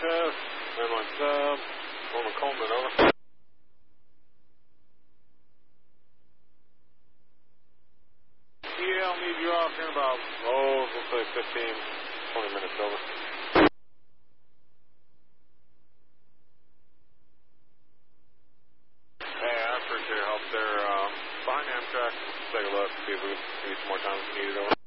test. Mainline sub. Norman Coleman, over. Yeah, I'll need you off here in about, we'll say 15, 20 minutes, over. Hey, I appreciate your help there. Behind Amtrak, take a look, see if we can give you some more time if you need it, over.